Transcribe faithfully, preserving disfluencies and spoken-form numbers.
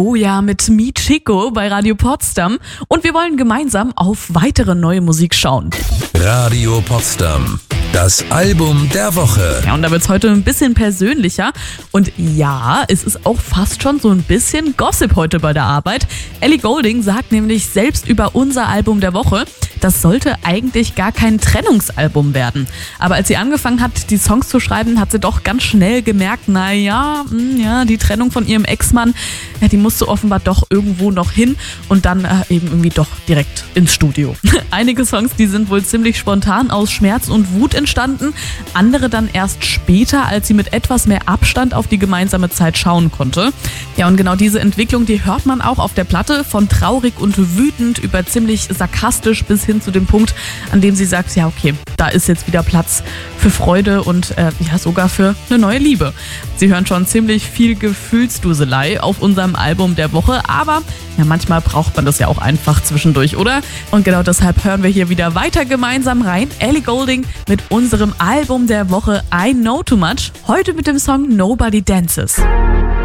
Oh ja, mit Mi Chico bei Radio Potsdam. Und wir wollen gemeinsam auf weitere neue Musik schauen. Radio Potsdam, das Album der Woche. Ja, und da wird's heute ein bisschen persönlicher. Und ja, es ist auch fast schon so ein bisschen Gossip heute bei der Arbeit. Ellie Goulding sagt nämlich selbst über unser Album der Woche, das sollte eigentlich gar kein Trennungsalbum werden. Aber als sie angefangen hat, die Songs zu schreiben, hat sie doch ganz schnell gemerkt, na ja, ja, die Trennung von ihrem Ex-Mann, ja, die musste offenbar doch irgendwo noch hin und dann äh, eben irgendwie doch direkt ins Studio. Einige Songs, die sind wohl ziemlich spontan aus Schmerz und Wut entstanden, andere dann erst später, als sie mit etwas mehr Abstand auf die gemeinsame Zeit schauen konnte. Ja, und genau diese Entwicklung, die hört man auch auf der Platte, von traurig und wütend über ziemlich sarkastisch bis hin zu dem Punkt, an dem sie sagt, ja okay, da ist jetzt wieder Platz für Freude und äh, ja sogar für eine neue Liebe. Sie hören schon ziemlich viel Gefühlsduselei auf unserem Album der Woche, aber ja, manchmal braucht man das ja auch einfach zwischendurch, oder? Und genau deshalb hören wir hier wieder weiter gemeinsam rein. Ellie Goulding mit unserem Album der Woche I Know Too Much, heute mit dem Song Nobody Dances.